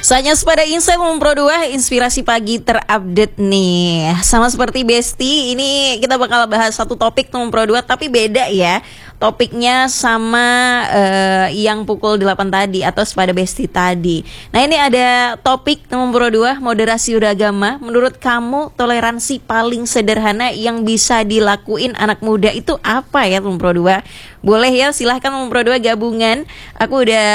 Saatnya pada Insight Pro 2, inspirasi pagi terupdate nih. Sama seperti Besti, ini kita bakal bahas satu topik Pro 2, tapi beda ya. Topiknya sama yang pukul 8 tadi atau pada Besti tadi. Nah, ini ada topik Pro 2, moderasi beragama. Menurut kamu toleransi paling sederhana yang bisa dilakuin anak muda itu apa ya Pro 2? Boleh ya, silahkan Pro 2 gabungan. Aku udah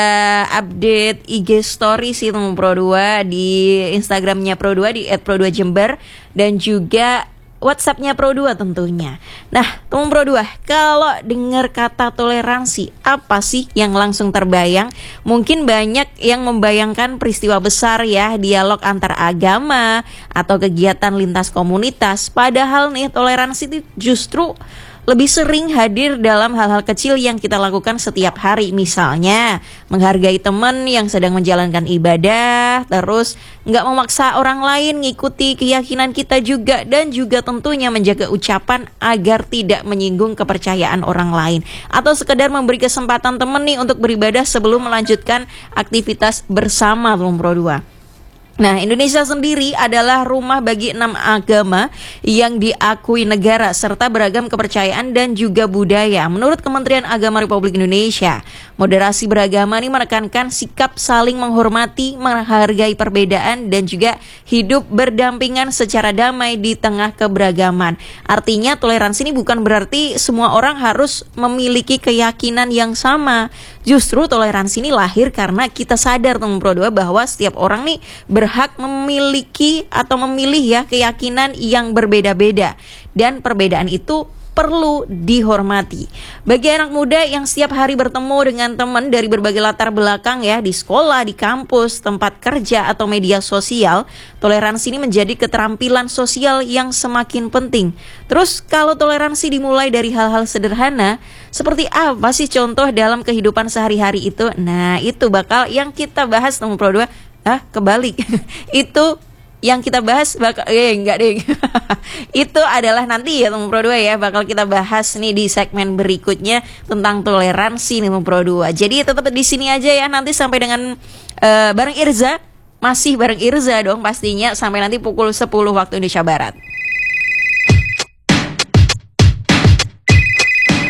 update IG story sih Pro 2 di Instagramnya Pro 2 di @pro2jember dan juga WhatsAppnya Pro 2 tentunya. Nah, Pro 2, kalau dengar kata toleransi, apa sih yang langsung terbayang? Mungkin banyak yang membayangkan peristiwa besar ya, dialog antar agama atau kegiatan lintas komunitas. Padahal nih, toleransi itu justru lebih sering hadir dalam hal-hal kecil yang kita lakukan setiap hari. Misalnya menghargai teman yang sedang menjalankan ibadah, terus nggak memaksa orang lain ngikuti keyakinan kita juga, dan juga tentunya menjaga ucapan agar tidak menyinggung kepercayaan orang lain, atau sekedar memberi kesempatan teman nih untuk beribadah sebelum melanjutkan aktivitas bersama Pro 2. Nah, Indonesia sendiri adalah rumah bagi 6 agama yang diakui negara serta beragam kepercayaan dan juga budaya. Menurut Kementerian Agama Republik Indonesia, moderasi beragama ini menekankan sikap saling menghormati, menghargai perbedaan, dan juga hidup berdampingan secara damai di tengah keberagaman. Artinya toleransi ini bukan berarti semua orang harus memiliki keyakinan yang sama. Justru toleransi ini lahir karena kita sadar Pro 2 bahwa setiap orang nih berhak memiliki atau memilih ya keyakinan yang berbeda-beda, dan perbedaan itu perlu dihormati. Bagi anak muda yang setiap hari bertemu dengan teman dari berbagai latar belakang ya, di sekolah, di kampus, tempat kerja, atau media sosial, toleransi ini menjadi keterampilan sosial yang semakin penting. Terus kalau toleransi dimulai dari hal-hal sederhana, seperti apa sih contoh dalam kehidupan sehari-hari itu? Nah, itu bakal yang kita bahas Pro 2. Kebalik. Itu yang kita bahas bakal enggak deh. Itu adalah nanti ya Pro 2 ya, bakal kita bahas nih di segmen berikutnya tentang toleransi nih Pro 2. Jadi tetap di sini aja ya, nanti sampai dengan bareng Irza, masih bareng Irza dong pastinya, sampai nanti pukul 10 waktu Indonesia Barat.